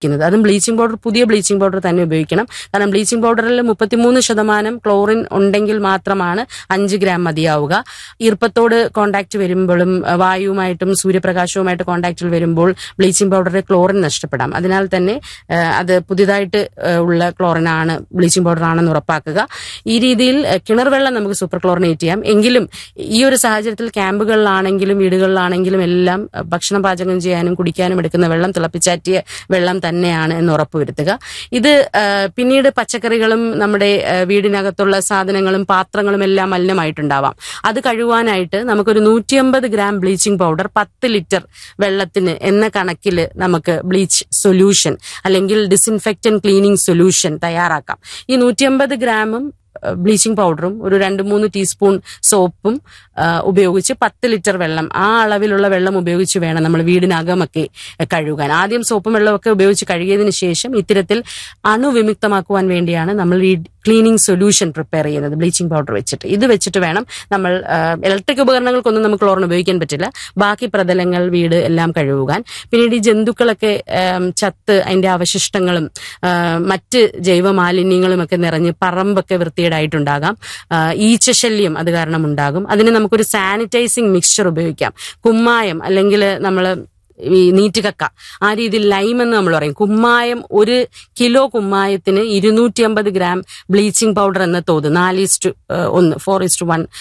ഉപയോഗിക്കുന്നത്. അതും bleaching powder, പുതിയ ബ്ലീച്ചിങ് പൗഡർ തന്നെ ഉപയോഗിക്കണം. കാരണം ബ്ലീച്ചിങ് പൗഡറിൽ 33% ക്ലോറിൻ ഉണ്ടെങ്കിൽ മാത്രമാണ് 5 ഗ്രാം മതിയാവുക. ഈർപ്പത്തോട് കോണ്ടാക്ട് വരുമ്പോഴും വായുവുമായിട്ടും സൂര്യപ്രകാശവുമായിട്ട് കോണ്ടാക്റ്റിൽ വരുമ്പോൾ ബ്ലീച്ചിങ് പൗഡറിൽ ക്ലോറിൻ നഷ്ടപ്പെടാം. അതിനാൽ തന്നെ അത് പുതിയതായിട്ട് ഉള്ള ക്ലോറിനാണ്, ബ്ലീച്ചിങ് പൗഡർ ആണെന്ന് ഉറപ്പാക്കുക. ഈ രീതിയിൽ കിണർ വെള്ളം നമുക്ക് സൂപ്പർ ക്ലോറിനേറ്റ് ചെയ്യാം. എങ്കിലും ഈ ഒരു സാഹചര്യത്തിൽ ക്യാമ്പുകളിലാണെങ്കിലും വീടുകളിലാണെങ്കിലും എല്ലാം ഭക്ഷണം പാചകം ചെയ്യാനും കുടിക്കാനും എടുക്കുന്ന വെള്ളം തിളപ്പിച്ചാറ്റിയ വെള്ളം തന്നെയാണ് എന്ന് ഉറപ്പുവരുത്തുക. ഇത് പിന്നീട് പച്ചക്കറികളും നമ്മുടെ വീടിനകത്തുള്ള സാധനങ്ങളും പാത്രങ്ങളും എല്ലാം മലിനമായിട്ടുണ്ടാവാം. അത് കഴുകാനായിട്ട് നമുക്കൊരു 150 ഗ്രാം ബ്ലീച്ചിങ് പൗഡർ 10 ലിറ്റർ വെള്ളത്തിന് എന്ന കണക്കിൽ നമുക്ക് ബ്ലീച്ച് സൊല്യൂഷൻ അല്ലെങ്കിൽ ഡിസിൻഫെക്റ്റന്റ് ക്ലീനിങ് സൊല്യൂഷൻ തയ്യാറാക്കാം. ഈ 150 ഗ്രാമും ബ്ലീച്ചിങ് പൗഡറും ഒരു 2-3 ടീസ്പൂൺ സോപ്പും ഉപയോഗിച്ച് 10 ലിറ്റർ വെള്ളം, ആ അളവിലുള്ള വെള്ളം ഉപയോഗിച്ച് വേണം നമ്മൾ വീടിനകമൊക്കെ കഴുകാൻ. ആദ്യം സോപ്പും വെള്ളമൊക്കെ ഉപയോഗിച്ച് കഴുകിയതിനു ശേഷം ഇത്തരത്തിൽ അണുവിമുക്തമാക്കുവാൻ വേണ്ടിയാണ് നമ്മൾ ഈ ക്ലീനിങ് സൊല്യൂഷൻ പ്രിപ്പയർ ചെയ്യുന്നത് ബ്ലീച്ചിങ് പൗഡർ വെച്ചിട്ട്. ഇത് വെച്ചിട്ട് വേണം നമ്മൾ ഇലക്ട്രിക് ഉപകരണങ്ങൾക്കൊന്നും നമുക്ക് ക്ലോറിൻ ഉപയോഗിക്കാൻ പറ്റില്ല. ബാക്കി പ്രതലങ്ങൾ, വീട് എല്ലാം കഴുകാൻ. പിന്നീട് ഈ ജന്തുക്കളൊക്കെ ചത്ത് അതിന്റെ അവശിഷ്ടങ്ങളും മറ്റ് ജൈവ മാലിന്യങ്ങളും ഒക്കെ നിറഞ്ഞ് പറമ്പൊക്കെ വൃത്തികേടായിട്ടുണ്ടാകാം. ഈച്ചശല്യം അത് കാരണം ഉണ്ടാകും. അതിന് നമുക്കൊരു സാനിറ്റൈസിങ് മിക്സ്ചർ ഉപയോഗിക്കാം. കുമ്മായം അല്ലെങ്കിൽ നമ്മൾ ഈ നീറ്റുകക്ക, ആ രീതിയിൽ ലൈം എന്ന് നമ്മൾ പറയും. കുമ്മായം, 1 കിലോ കുമ്മായത്തിന് 250 ഗ്രാം ബ്ലീച്ചിങ് പൗഡർ എന്ന തോത് 4:1, 4:1